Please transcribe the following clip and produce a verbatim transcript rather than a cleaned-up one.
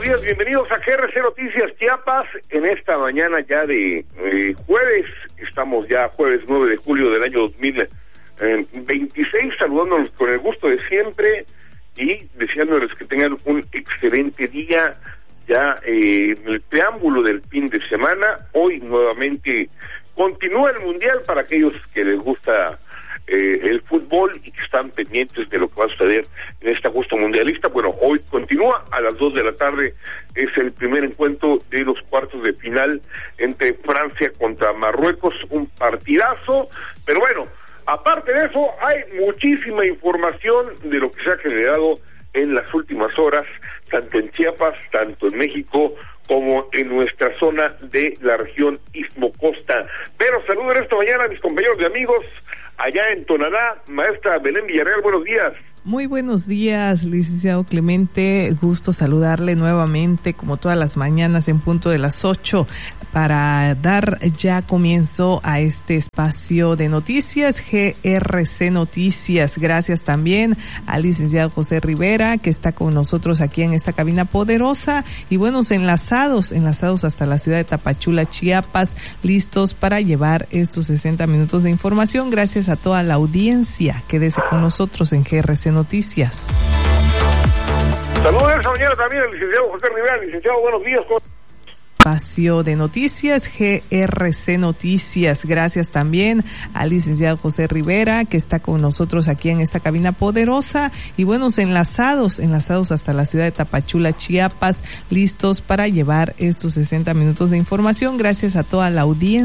días, bienvenidos a G R C Noticias Chiapas. En esta mañana ya de eh, jueves, estamos ya jueves nueve de julio del año dos mil veintiséis, saludándonos con el gusto de siempre y deseándoles que tengan un excelente día ya eh, en el preámbulo del fin de semana. Hoy nuevamente continúa el Mundial para aquellos que les gusta Eh, el fútbol y que están pendientes de lo que va a suceder en esta justa mundialista. Bueno, hoy continúa a las dos de la tarde, es el primer encuentro de los cuartos de final entre Francia contra Marruecos, un partidazo, pero bueno, aparte de eso, hay muchísima información de lo que se ha generado en las últimas horas, tanto en Chiapas, tanto en México, como en nuestra zona de la región Istmo Costa. Pero saludo en esta mañana a mis compañeros y amigos allá en Tonalá. Maestra Belén Villarreal, buenos días. Muy buenos días, licenciado Clemente, gusto saludarle nuevamente como todas las mañanas en punto de las ocho para dar ya comienzo a este espacio de noticias, G R C Noticias. Gracias también al licenciado José Rivera que está con nosotros aquí en esta cabina poderosa y buenos enlazados, enlazados hasta la ciudad de Tapachula, Chiapas, listos para llevar estos sesenta minutos de información. Gracias a toda la audiencia. Quédese con nosotros en G R C Noticias. Saludos esta mañana también al licenciado José Rivera. Licenciado, buenos días. Espacio de noticias, G R C Noticias. Gracias también al licenciado José Rivera que está con nosotros aquí en esta cabina poderosa y buenos enlazados, enlazados hasta la ciudad de Tapachula, Chiapas, listos para llevar estos sesenta minutos de información. Gracias a toda la audiencia.